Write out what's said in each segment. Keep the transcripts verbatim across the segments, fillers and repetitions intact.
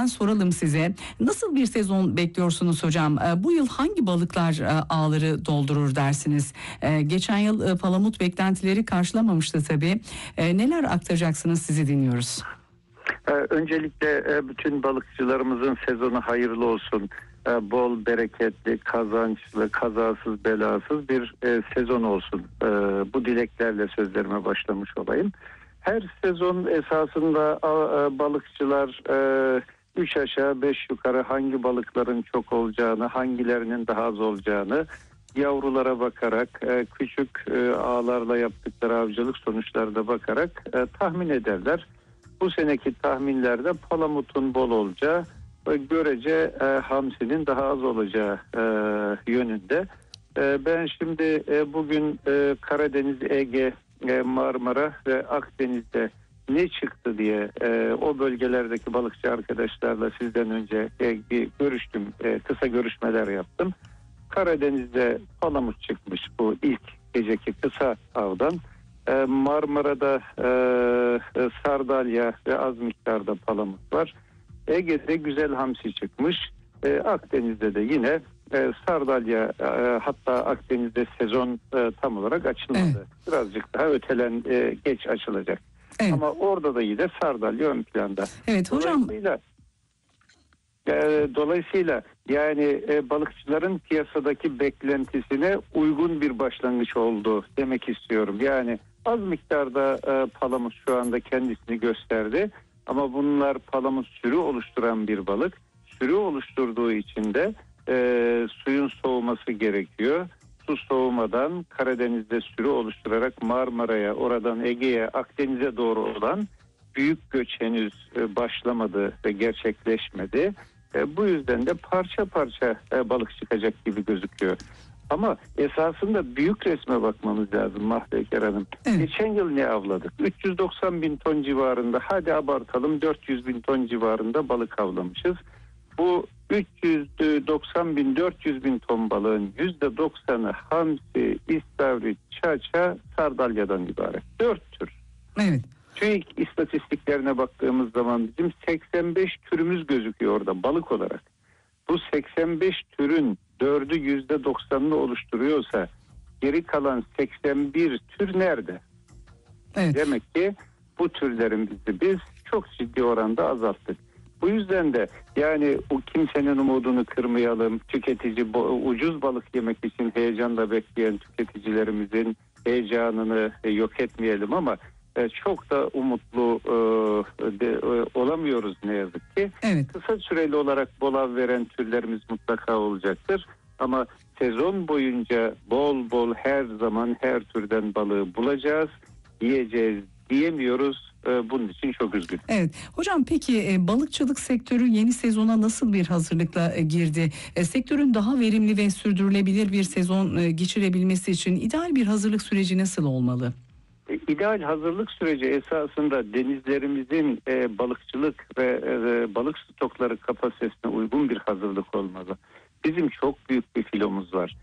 hemen soralım size. Nasıl bir sezon bekliyorsunuz hocam? Bu yıl hangi balıklar ağları doldurur dersiniz? Geçen yıl palamut beklentileri karşılamamıştı tabii. Neler aktaracaksınız, sizi dinliyoruz. Öncelikle bütün balıkçılarımızın sezonu hayırlı olsun. Bol, bereketli, kazançlı, kazasız, belasız bir sezon olsun. Bu dileklerle sözlerime başlamış olayım. Her sezon esasında balıkçılar üç aşağı beş yukarı hangi balıkların çok olacağını, hangilerinin daha az olacağını yavrulara bakarak, küçük ağlarla yaptıkları avcılık sonuçlarına bakarak tahmin ederler. Bu seneki tahminlerde palamutun bol olacağı ve görece e, hamsinin daha az olacağı e, yönünde. E, ben şimdi e, bugün e, Karadeniz, Ege, e, Marmara ve Akdeniz'de ne çıktı diye e, o bölgelerdeki balıkçı arkadaşlarla sizden önce e, bir görüştüm, e, kısa görüşmeler yaptım. Karadeniz'de palamut çıkmış bu ilk geceki kısa avdan. Marmara'da e, sardalya ve az miktarda palamut var. Ege'de güzel hamsi çıkmış. E, Akdeniz'de de yine e, sardalya, e, hatta Akdeniz'de sezon e, tam olarak açılmadı. Evet. Birazcık daha ötelen e, geç açılacak. Evet. Ama orada da yine sardalya ön planda. Evet hocam. Dolayısıyla, e, dolayısıyla yani e, balıkçıların piyasadaki beklentisine uygun bir başlangıç oldu demek istiyorum. Yani az miktarda e, palamut şu anda kendisini gösterdi. Ama bunlar palamut sürü oluşturan bir balık. Sürü oluşturduğu için de e, suyun soğuması gerekiyor. Su soğumadan Karadeniz'de sürü oluşturarak Marmara'ya, oradan Ege'ye, Akdeniz'e doğru olan büyük göç henüz e, başlamadı ve gerçekleşmedi. E, bu yüzden de parça parça e, balık çıkacak gibi gözüküyor. Ama esasında büyük resme bakmamız lazım Mahveker Hanım. Evet. Geçen yıl ne avladık? üç yüz doksan bin ton civarında, hadi abartalım dört yüz bin ton civarında balık avlamışız. Bu üç yüz doksan bin dört yüz bin ton balığın yüzde doksanı hamsi, istavrit, çaça, sardalyadan ibaret. Dört tür. Evet. TÜİK istatistiklerine baktığımız zaman bizim seksen beş türümüz gözüküyor orada balık olarak. Bu seksen beş türün dördü yüzde doksanını oluşturuyorsa geri kalan seksen bir tür nerede? Evet. Demek ki bu türlerimizi biz çok ciddi oranda azalttık. Bu yüzden de yani o kimsenin umudunu kırmayalım. Tüketici ucuz balık yemek için heyecanla bekleyen tüketicilerimizin heyecanını yok etmeyelim ama çok da umutlu de, olamıyoruz ne yazık ki. Evet. Kısa süreli olarak bol av veren türlerimiz mutlaka olacaktır. Ama sezon boyunca bol bol her zaman her türden balığı bulacağız, yiyeceğiz diyemiyoruz. Bunun için çok üzgünüm. Evet. Hocam peki balıkçılık sektörü yeni sezona nasıl bir hazırlıkla girdi? Sektörün daha verimli ve sürdürülebilir bir sezon geçirebilmesi için ideal bir hazırlık süreci nasıl olmalı? İdeal hazırlık süreci esasında denizlerimizin e, balıkçılık ve e, balık stokları kapasitesine uygun bir hazırlık olmalı. Bizim çok büyük bir filomuz var.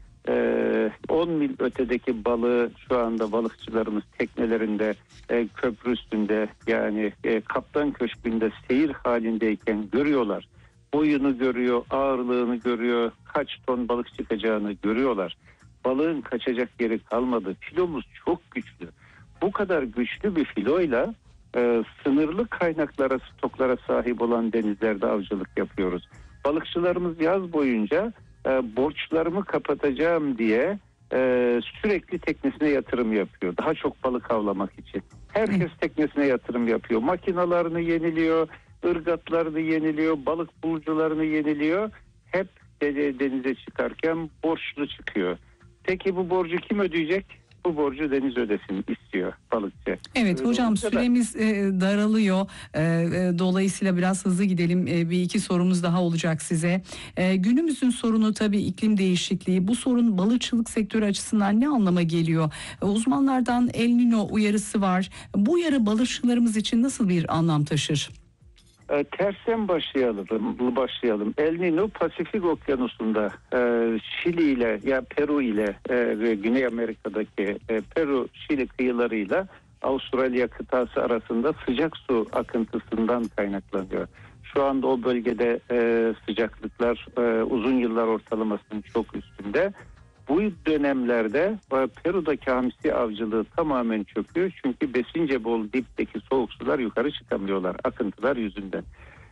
E, on mil ötedeki balığı şu anda balıkçılarımız teknelerinde, e, köprü üstünde yani e, kaptan köşkünde seyir halindeyken görüyorlar. Boyunu görüyor, ağırlığını görüyor, kaç ton balık çıkacağını görüyorlar. Balığın kaçacak yeri kalmadı. Filomuz çok güçlü. Bu kadar güçlü bir filoyla e, sınırlı kaynaklara, stoklara sahip olan denizlerde avcılık yapıyoruz. Balıkçılarımız yaz boyunca e, borçlarımı kapatacağım diye e, sürekli teknesine yatırım yapıyor. Daha çok balık avlamak için. Herkes teknesine yatırım yapıyor. Makinalarını yeniliyor, ırgatlarını yeniliyor, balık bulucularını yeniliyor. Hep denize çıkarken borçlu çıkıyor. Peki bu borcu kim ödeyecek? Bu borcu deniz ödesin istiyor balıkçı. Evet hocam, süremiz e, daralıyor. E, e, dolayısıyla biraz hızlı gidelim. E, bir iki sorumuz daha olacak size. E, günümüzün sorunu tabii iklim değişikliği. Bu sorun balıkçılık sektörü açısından ne anlama geliyor? E, uzmanlardan El Niño uyarısı var. Bu uyarı balıkçılarımız için nasıl bir anlam taşır? E, tersten başlayalım. Başlayalım. El Niño Pasifik Okyanusu'nda e, Şili ile ya Peru ile e, ve Güney Amerika'daki e, Peru Şili kıyılarıyla Avustralya kıtası arasında sıcak su akıntısından kaynaklanıyor. Şu anda o bölgede e, sıcaklıklar e, uzun yıllar ortalamasının çok üstünde. Bu dönemlerde e, Peru'daki hamsi avcılığı tamamen çöküyor. Çünkü besince bol dipteki soğuk sular yukarı çıkamıyorlar akıntılar yüzünden.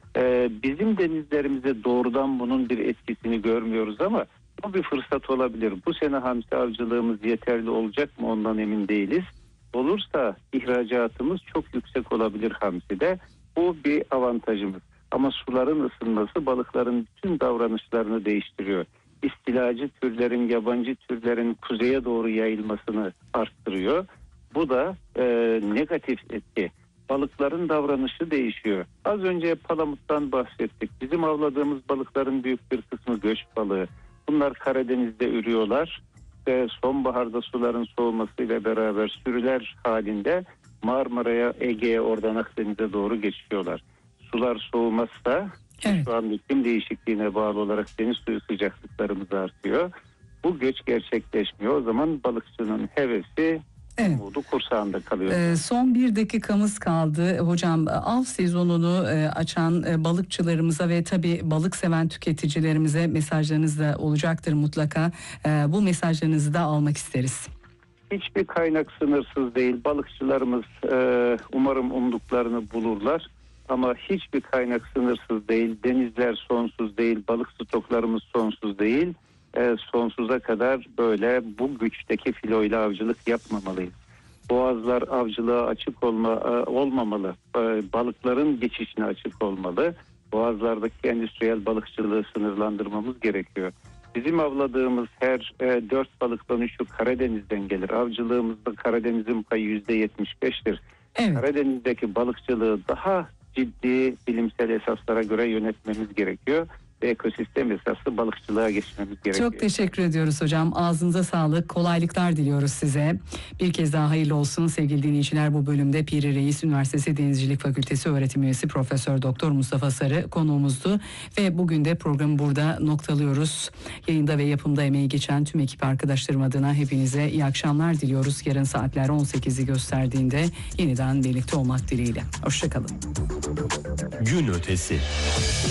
E, bizim denizlerimize doğrudan bunun bir etkisini görmüyoruz ama bu bir fırsat olabilir. Bu sene hamsi avcılığımız yeterli olacak mı ondan emin değiliz. Olursa ihracatımız çok yüksek olabilir hamside. Bu bir avantajımız. Ama suların ısınması balıkların bütün davranışlarını değiştiriyor. İstilacı türlerin, yabancı türlerin kuzeye doğru yayılmasını arttırıyor. Bu da e, negatif etki. Balıkların davranışı değişiyor. Az önce palamuttan bahsettik. Bizim avladığımız balıkların büyük bir kısmı göç balığı. Bunlar Karadeniz'de ürüyorlar. Ve sonbaharda suların soğumasıyla beraber sürüler halinde Marmara'ya, Ege'ye, oradan Akdeniz'e doğru geçiyorlar. Sular soğumazsa Evet. şu an iklim değişikliğine bağlı olarak deniz suyu sıcaklıklarımız artıyor. Bu göç gerçekleşmiyor. O zaman balıkçının hevesi, Evet. umudu kursağında kalıyor. Ee, son bir dakikamız kaldı. Hocam, av sezonunu e, açan e, balıkçılarımıza ve tabii balık seven tüketicilerimize mesajlarınız da olacaktır mutlaka. E, bu mesajlarınızı da almak isteriz. Hiçbir kaynak sınırsız değil. Balıkçılarımız e, umarım umduklarını bulurlar. Ama hiçbir kaynak sınırsız değil. Denizler sonsuz değil. Balık stoklarımız sonsuz değil. E, sonsuza kadar böyle bu güçteki filoyla avcılık yapmamalıyız. Boğazlar avcılığa açık olma, e, olmamalı. E, balıkların geçişine açık olmalı. Boğazlardaki endüstriyel balıkçılığı sınırlandırmamız gerekiyor. Bizim avladığımız her e, dört balıktan üçü Karadeniz'den gelir. Avcılığımızda Karadeniz'in payı yüzde yetmiş beştir. Evet. Karadeniz'deki balıkçılığı daha ciddi bilimsel esaslara göre yönetmemiz gerekiyor ve ekosistem esaslı balıkçılığa geçmemiz gerekiyor. Çok teşekkür ediyoruz hocam. Ağzınıza sağlık. Kolaylıklar diliyoruz size. Bir kez daha hayırlı olsun sevgili dinleyiciler. Bu bölümde Piri Reis Üniversitesi Denizcilik Fakültesi öğretim üyesi Profesör Doktor Mustafa Sarı konuğumuzdu ve bugün de programı burada noktalıyoruz. Yayında ve yapımda emeği geçen tüm ekip arkadaşlarım adına hepinize iyi akşamlar diliyoruz. Yarın saatler on sekizi gösterdiğinde yeniden birlikte olmak dileğiyle. Hoşça kalın. Gün ötesi.